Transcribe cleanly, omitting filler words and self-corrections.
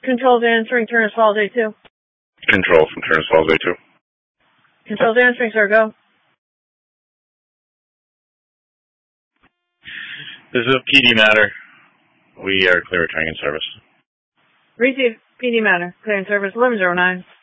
Control's answering, Turner's Falls A2. Control from Turner's Falls A2. Control's answering, sir, go. This is a PD matter. We are clear returning in service. Receive PD matter. Clear in service 1109.